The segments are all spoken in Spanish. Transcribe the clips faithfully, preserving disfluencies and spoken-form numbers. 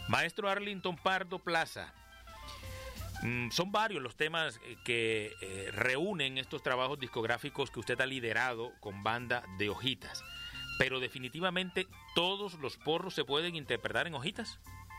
Maestro Arlington Pardo Plaza, mm, son varios los temas que eh, reúnen estos trabajos discográficos que usted ha liderado con Banda de Hojitas, pero definitivamente todos los porros se pueden interpretar en hojitas.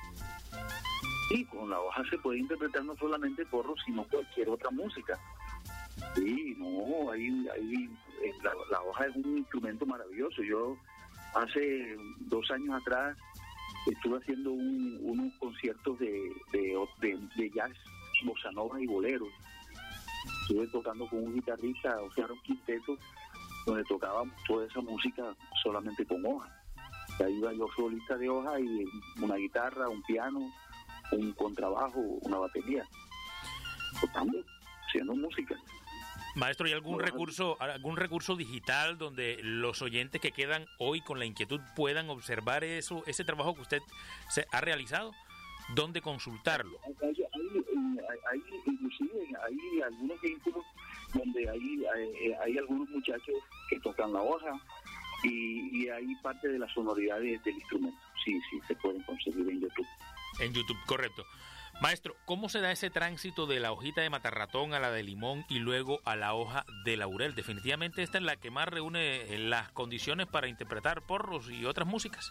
Sí, con la hoja se puede interpretar no solamente porro, sino cualquier otra música. Sí, no, ahí, ahí la, la hoja es un instrumento maravilloso. Yo hace dos años atrás estuve haciendo un, unos conciertos de, de, de, de jazz, bossa nova y boleros. Estuve tocando con un guitarrista, o sea, un quinteto, donde tocábamos toda esa música solamente con hoja. Ahí iba yo solista de hoja y una guitarra, un piano, un contrabajo, una batería, tocando, haciendo música. Maestro, ¿y algún recurso, algún recurso digital donde los oyentes que quedan hoy con la inquietud puedan observar eso, ese trabajo que usted se ha realizado? ¿Dónde consultarlo? Hay, hay, hay inclusive hay algunos vehículos donde hay, hay, hay algunos muchachos que tocan la hoja y, y hay parte de la sonoridad de, del instrumento. Sí, sí, se pueden conseguir en YouTube. En YouTube, correcto. Maestro, ¿cómo se da ese tránsito de la hojita de matarratón a la de limón y luego a la hoja de laurel? Definitivamente esta es la que más reúne las condiciones para interpretar porros y otras músicas.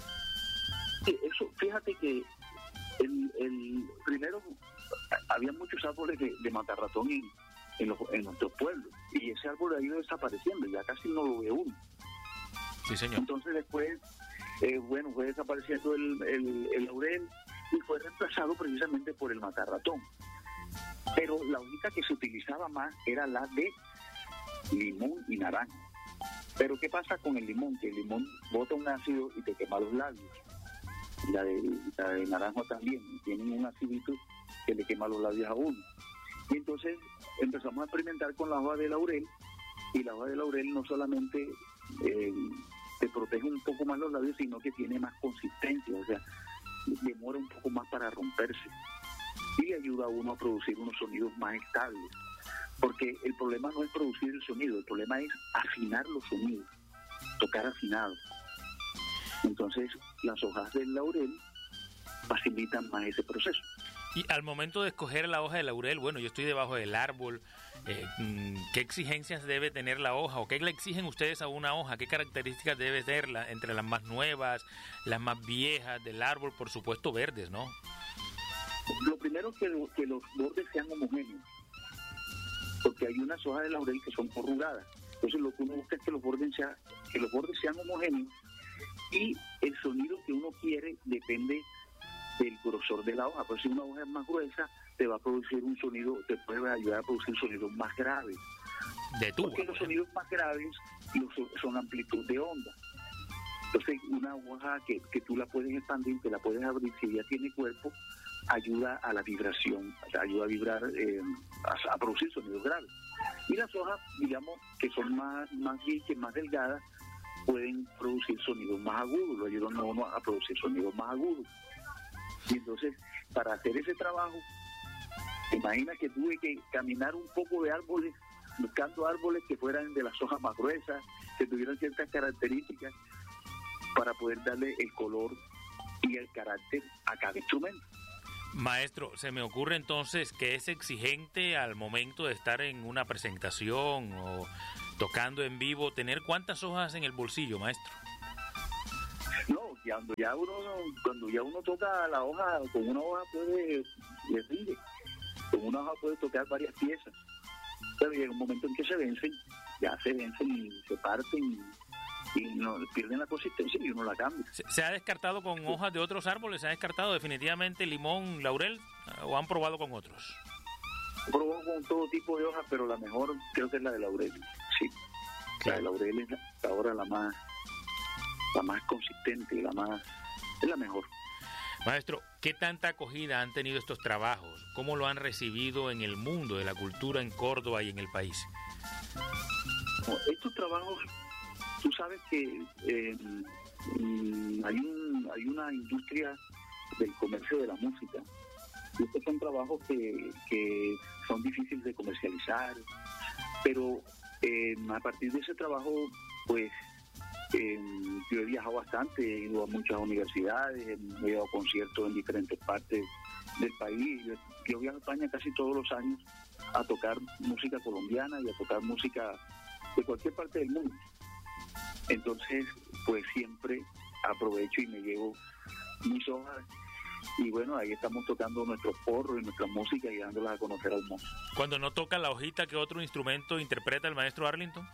Sí, eso, fíjate que el, el primero había muchos árboles de, de matarratón en, en, los, en nuestros pueblos y ese árbol ha ido desapareciendo, ya casi no lo ve uno. Sí, señor. Entonces después, eh, bueno, fue desapareciendo el, el, el laurel y fue reemplazado precisamente por el matarratón. Pero la hojita que se utilizaba más era la de limón y naranja. Pero ¿qué pasa con el limón? Que el limón bota un ácido y te quema los labios. La de, la de naranja también, tienen un acidito que le quema los labios a uno. Y entonces empezamos a experimentar con la hoja de laurel, y la hoja de laurel no solamente eh, te protege un poco más los labios, sino que tiene más consistencia, o sea, demora un poco más para romperse y le ayuda a uno a producir unos sonidos más estables, porque el problema no es producir el sonido, el problema es afinar los sonidos, tocar afinado. Entonces las hojas del laurel facilitan más ese proceso. Y al momento de escoger la hoja de laurel, bueno, yo estoy debajo del árbol, eh, ¿qué exigencias debe tener la hoja? ¿O qué le exigen ustedes a una hoja? ¿Qué características debe tener la, entre las más nuevas, las más viejas del árbol? Por supuesto verdes, ¿no? Lo primero es que, lo, que los bordes sean homogéneos, porque hay unas hojas de laurel que son corrugadas. Entonces lo que uno busca es que los bordes, sea, que los bordes sean homogéneos, y el sonido que uno quiere depende del grosor de la hoja. Pues si una hoja es más gruesa, te va a producir un sonido, te puede ayudar a producir sonidos más graves. De tuba. Porque los sonidos más graves son, son amplitud de onda. Entonces, una hoja que, que tú la puedes expandir, que la puedes abrir, si ya tiene cuerpo, ayuda a la vibración, o sea, ayuda a vibrar, eh, a, a producir sonidos graves. Y las hojas, digamos, que son más, más que más delgadas, pueden producir sonidos más agudos, lo ayudan a uno a producir sonidos más agudos. Y entonces, para hacer ese trabajo, imagina que tuve que caminar un poco de árboles, buscando árboles que fueran de las hojas más gruesas, que tuvieran ciertas características, para poder darle el color y el carácter a cada instrumento. Maestro, se me ocurre entonces que es exigente al momento de estar en una presentación o tocando en vivo, tener cuántas hojas en el bolsillo, maestro. No, cuando ya uno cuando ya uno toca la hoja, con una hoja puede, le rinde, con una hoja puede tocar varias piezas, pero llega un momento en que se vencen, ya se vencen y se parten y, y no, pierden la consistencia y uno la cambia. ¿Se, se ha descartado con hojas de otros árboles? ¿Se ha descartado definitivamente limón, laurel o han probado con otros? Probó con todo tipo de hojas, pero la mejor creo que es la de laurel, sí. La de laurel es la, ahora la más la más consistente, la más es la mejor. Maestro, ¿qué tanta acogida han tenido estos trabajos? ¿Cómo lo han recibido en el mundo de la cultura en Córdoba y en el país? No, estos trabajos, tú sabes que eh, hay un hay una industria del comercio de la música. Y estos son trabajos que, que son difíciles de comercializar, pero eh, a partir de ese trabajo, pues Eh, yo he viajado bastante, he ido a muchas universidades, he ido a conciertos en diferentes partes del país. Yo, yo viajo a España casi todos los años a tocar música colombiana y a tocar música de cualquier parte del mundo. Entonces, pues siempre aprovecho y me llevo mis hojas. Y bueno, ahí estamos tocando nuestros porros y nuestra música y dándolas a conocer al mundo. Cuando no toca la hojita, ¿qué otro instrumento interpreta el maestro Arlington?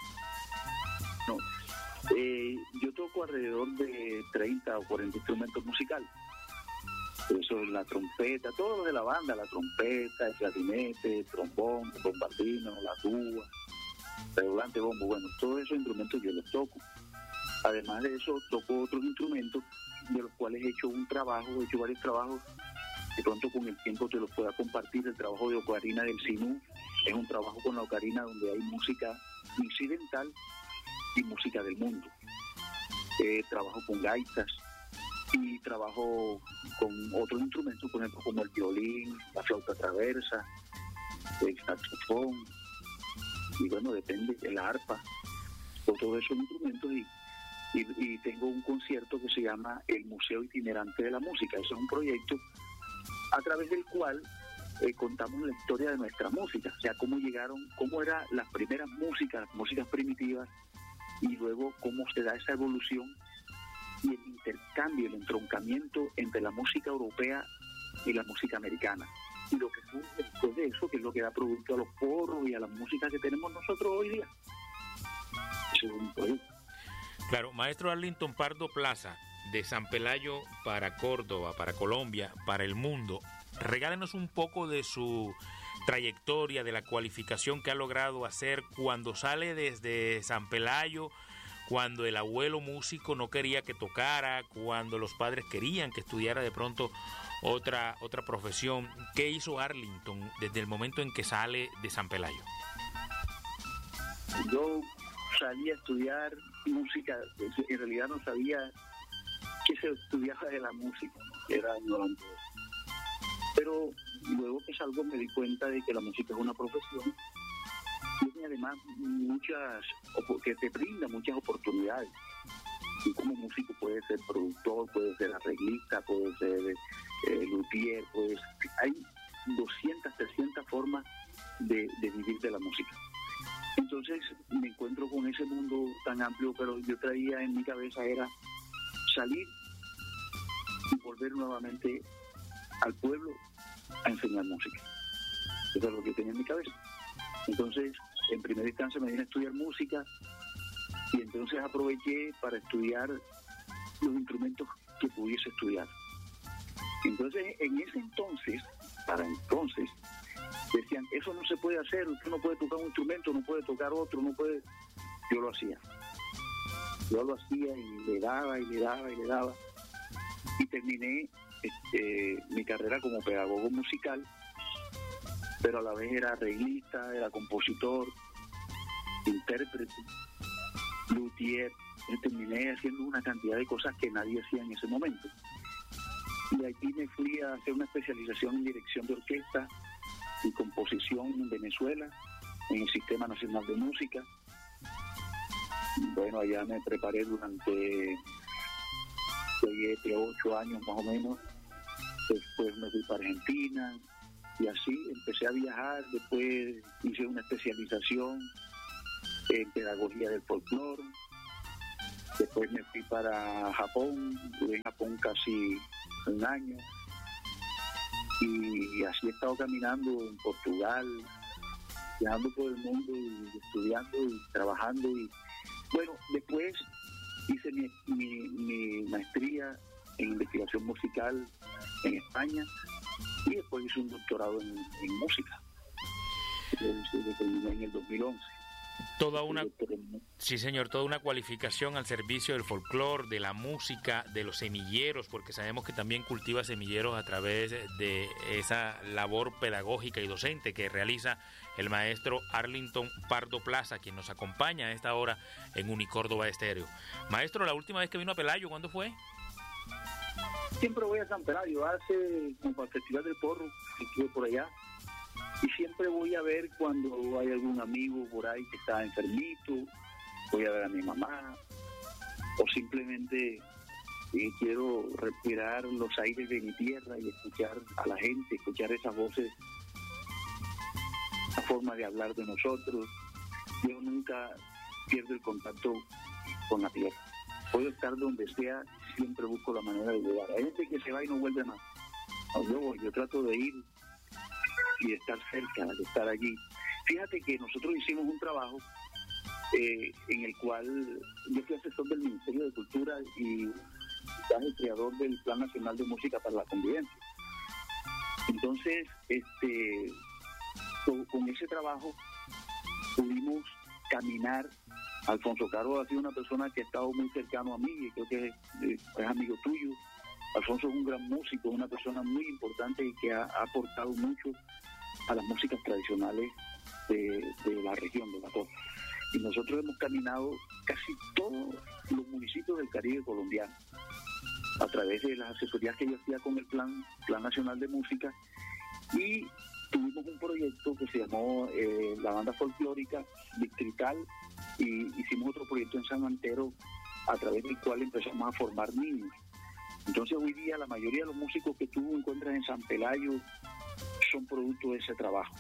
No, eh, yo toco alrededor de treinta o cuarenta instrumentos musicales. Eso es la trompeta, todo lo de la banda, la trompeta, el clarinete, el trombón, el bombardino, la tuba, redoblante, bombo, bueno, todos esos instrumentos yo los toco. Además de eso, toco otros instrumentos de los cuales he hecho un trabajo, he hecho varios trabajos, de pronto con el tiempo te los pueda compartir. El trabajo de ocarina del sinú es un trabajo con la ocarina donde hay música incidental y música del mundo. Eh, trabajo con gaitas y trabajo con otros instrumentos, por ejemplo, como el violín, la flauta traversa, el saxofón, y bueno, depende, el arpa, con todos esos instrumentos. Y Y, y tengo un concierto que se llama El Museo Itinerante de la Música. Ese es un proyecto a través del cual eh, contamos la historia de nuestra música, o sea, cómo llegaron, cómo eran las primeras músicas, las músicas primitivas, y luego cómo se da esa evolución y el intercambio, el entroncamiento entre la música europea y la música americana. Y lo que surge después de eso, que es lo que da producto a los porros y a la música que tenemos nosotros hoy día. Ese es un proyecto. Claro, maestro Arlington Pardo Plaza, de San Pelayo para Córdoba, para Colombia, para el mundo. Regálenos un poco de su trayectoria, de la cualificación que ha logrado hacer cuando sale desde San Pelayo, cuando el abuelo músico no quería que tocara, cuando los padres querían que estudiara de pronto otra, otra profesión. ¿Qué hizo Arlington desde el momento en que sale de San Pelayo? Yo salí a estudiar música, en realidad no sabía que se estudiaba de la música, era ignorante. Pero luego que salgo me di cuenta de que la música es una profesión, tiene además muchas, que te brinda muchas oportunidades. Y como músico puede ser productor, puede ser arreglista, puede ser eh, luthier, puede ser, hay doscientas, trescientas formas de, de vivir de la música. Entonces me encuentro con ese mundo tan amplio, pero yo traía en mi cabeza era salir y volver nuevamente al pueblo a enseñar música. Eso es lo que tenía en mi cabeza. Entonces, en primera instancia me vine a estudiar música y entonces aproveché para estudiar los instrumentos que pudiese estudiar. Entonces, en ese entonces, para entonces, decían, eso no se puede hacer, usted no puede tocar un instrumento, no puede tocar otro, no puede... Yo lo hacía. Yo lo hacía y le daba y le daba y le daba. Y terminé este, mi carrera como pedagogo musical, pero a la vez era arreglista, era compositor, intérprete, luthier. Y terminé haciendo una cantidad de cosas que nadie hacía en ese momento. Y aquí me fui a hacer una especialización en dirección de orquesta y composición en Venezuela, en el Sistema Nacional de Música. Bueno, allá me preparé durante siete, ocho años más o menos. Después me fui para Argentina y así empecé a viajar. Después hice una especialización en pedagogía del folclore. Después me fui para Japón, estuve en Japón casi un año. Y así he estado caminando en Portugal, viajando por el mundo y estudiando y trabajando. Y bueno, después hice mi, mi, mi maestría en investigación musical en España y después hice un doctorado en, en música. Lo terminé en el dos mil once. Toda una, sí señor, toda una cualificación al servicio del folclore, de la música, de los semilleros, porque sabemos que también cultiva semilleros a través de esa labor pedagógica y docente que realiza el maestro Arlington Pardo Plaza, quien nos acompaña a esta hora en Unicórdoba Estéreo. Maestro, la última vez que vino a Pelayo, ¿cuándo fue? Siempre voy a San Pelayo, hace como para el Festival del Porro, estuve por allá. Y siempre voy a ver cuando hay algún amigo por ahí que está enfermito, voy a ver a mi mamá, o simplemente eh, quiero respirar los aires de mi tierra y escuchar a la gente, escuchar esas voces, la forma de hablar de nosotros. Yo nunca pierdo el contacto con la tierra. Puedo estar donde sea, siempre busco la manera de llegar. Hay gente que se va y no vuelve más. No, yo voy, yo trato de ir y de estar cerca, de estar allí. Fíjate que nosotros hicimos un trabajo eh, en el cual yo fui asesor del Ministerio de Cultura y el creador del Plan Nacional de Música para la Convivencia. Entonces, este, con, con ese trabajo pudimos caminar. Alfonso Caro ha sido una persona que ha estado muy cercano a mí y creo que es, es amigo tuyo. Alfonso es un gran músico, una persona muy importante y que ha, ha aportado mucho a las músicas tradicionales de, de la región de la costa. Y nosotros hemos caminado casi todos los municipios del Caribe colombiano a través de las asesorías que yo hacía con el Plan, Plan Nacional de Música, y tuvimos un proyecto que se llamó eh, la Banda Folclórica Distrital, y hicimos otro proyecto en San Antero a través del cual empezamos a formar niños. Entonces hoy día la mayoría de los músicos que tú encuentras en San Pelayo son producto de ese trabajo,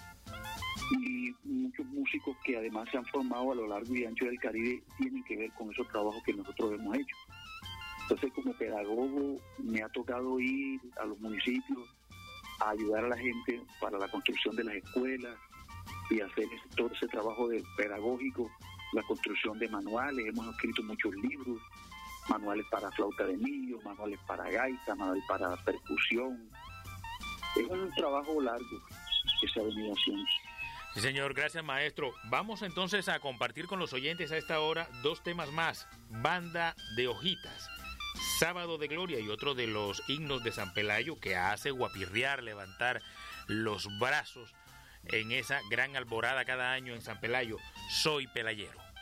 y muchos músicos que además se han formado a lo largo y ancho del Caribe tienen que ver con esos trabajos que nosotros hemos hecho. Entonces, como pedagogo me ha tocado ir a los municipios a ayudar a la gente para la construcción de las escuelas y hacer ese, todo ese trabajo de pedagógico, la construcción de manuales. Hemos escrito muchos libros, manuales para flauta de millo, manuales para gaita, manuales para percusión. Es un trabajo largo que se ha venido haciendo. Sí, señor, gracias, maestro. Vamos entonces a compartir con los oyentes a esta hora dos temas más. Banda de Hojitas, Sábado de Gloria, y otro de los himnos de San Pelayo que hace guapirriar, levantar los brazos en esa gran alborada cada año en San Pelayo. Soy pelayero.